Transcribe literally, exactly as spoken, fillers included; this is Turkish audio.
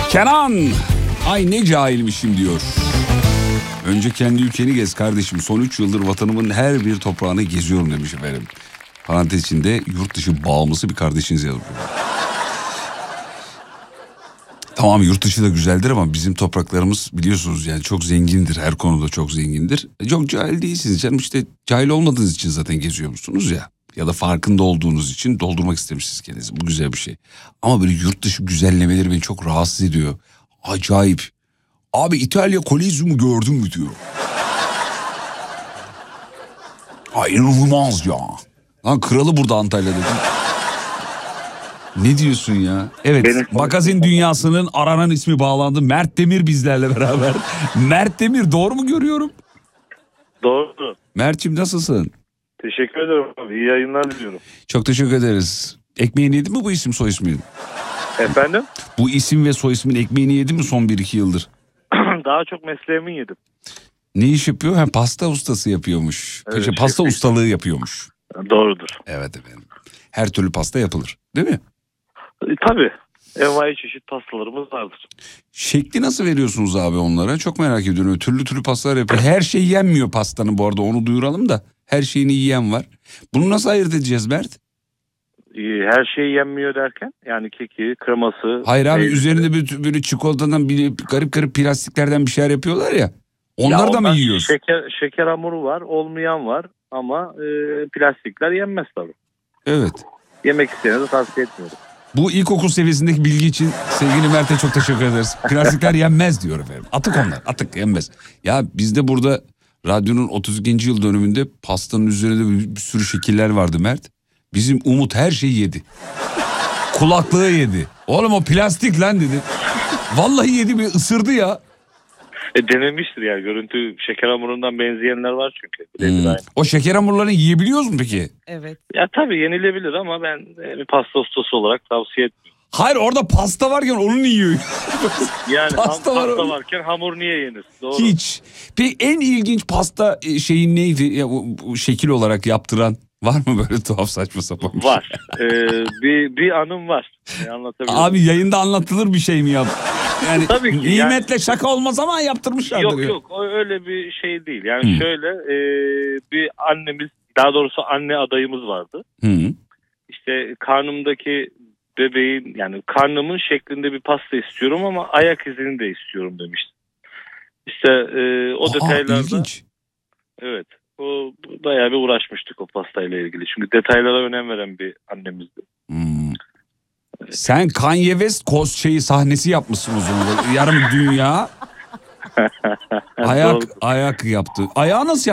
Kenan, ay ne cahilmişim diyor. Önce kendi ülkeni gez kardeşim. Son üç yıldır vatanımın her bir toprağını geziyorum demiş efendim. Parantez içinde yurt dışı bağımlısı bir kardeşiniz yazıyor. Tamam, yurt dışı da güzeldir ama bizim topraklarımız biliyorsunuz yani çok zengindir. Her konuda çok zengindir. Çok cahil değilsiniz canım, işte cahil olmadığınız için zaten geziyor musunuz ya. Ya da farkında olduğunuz için doldurmak istemişsiniz kendinizi. Bu güzel bir şey. Ama böyle yurt dışı güzellemeleri beni çok rahatsız ediyor. Acayip. Abi İtalya Kolezyumu gördün mü diyor. Ay inanılmaz ya. Lan kralı burada Antalya'da dedim. Ne diyorsun ya? Evet, benim magazin dünyasının aranan ismi bağlandı. Mert Demir bizlerle beraber. Mert Demir, doğru mu görüyorum? Doğru. Mert'ciğim nasılsın? Teşekkür ederim abi. İyi yayınlar diliyorum. Çok teşekkür ederiz. Ekmeğini yedin mi bu isim soy ismin? Efendim? Bu isim ve soy ismin ekmeğini yedin mi son bir iki yıldır? Daha çok mesleğimi yedim. Ne iş yapıyor? Ha, pasta ustası yapıyormuş. Evet, şey, pasta şef ustalığı yapıyormuş. Doğrudur. Evet efendim. Her türlü pasta yapılır, değil mi? E, tabii. Envai çeşit pastalarımız vardır. Şekli nasıl veriyorsunuz abi onlara? Çok merak ediyorum. Türlü türlü pastalar yapıyor. Her şey yenmiyor pastanın, bu arada onu duyuralım da. Her şeyini yiyen var. Bunu nasıl ayırt edeceğiz Mert? Her şey yenmiyor derken? Yani keki, kreması... Hayır abi, neydi? üzerinde böyle, böyle çikolatadan bir garip garip plastiklerden bir şeyler yapıyorlar ya. Onları ya da mı yiyoruz? Şeker, şeker hamuru var, olmayan var ama e, plastikler yenmez tabii. Evet. Yemek isteyene de tavsiye etmiyorum. Bu ilkokul seviyesindeki bilgi için sevgili Mert'e çok teşekkür ederiz. Plastikler yenmez diyor efendim. Atık onlar, atık, yenmez. Ya bizde burada radyonun otuz ikinci yıl dönümünde pastanın üzerinde bir, bir sürü şekiller vardı Mert. Bizim Umut her şeyi yedi. Kulaklığı yedi. Oğlum o plastik lan dedi. Vallahi yedi, bir ısırdı ya. E, denemiştir yani, görüntü şeker hamurundan benzeyenler var çünkü. Hmm. O şeker hamurlarını yiyebiliyoruz mu peki? Evet. Ya tabii yenilebilir ama ben bir pasta ustası olarak tavsiye etmiyorum. Hayır, orada pasta varken onu yiyor. Yani pasta, ham, var pasta varken hamur niye yenir? Doğru. Hiç. Peki en ilginç pasta şeyin neydi? Ya, bu, bu şekil olarak yaptıran var mı böyle tuhaf saçma sapan bir var. şey? Ee, bir, bir anım var. Anlatabilirim. Abi yayında anlatılır bir şey mi ya? Yani tabii ki, nimetle yani, şaka olmaz ama yaptırmışlardır. Yok ya. yok o öyle bir şey değil. Yani hmm. şöyle e, bir annemiz, daha doğrusu anne adayımız vardı. Hmm. İşte karnımdaki bebeğin, yani karnımın şeklinde bir pasta istiyorum ama ayak izini de istiyorum demişti. İşte e, o Aa, detaylarda. İlginç. Evet. O bayağı bir uğraşmıştık o pastayla ilgili. Çünkü detaylara önem veren bir annemizdi. Hmm. Evet. Sen Kanye West koz şeyi sahnesi yapmışsın o zaman. Yarım dünya ayak ayak yaptı. Ayağı nasıl